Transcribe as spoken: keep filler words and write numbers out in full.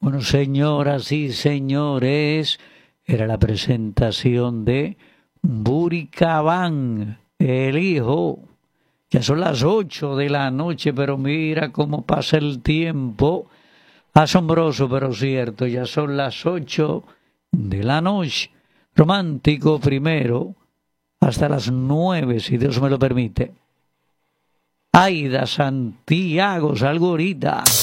Bueno, señoras y señores, era la presentación de Buricabán, el hijo. Ya son las ocho de la noche, pero mira cómo pasa el tiempo. Asombroso, pero cierto. Ya son las ocho de la noche. Romántico primero, hasta las nueve, si Dios me lo permite. Aida Santiago, salgo ahorita.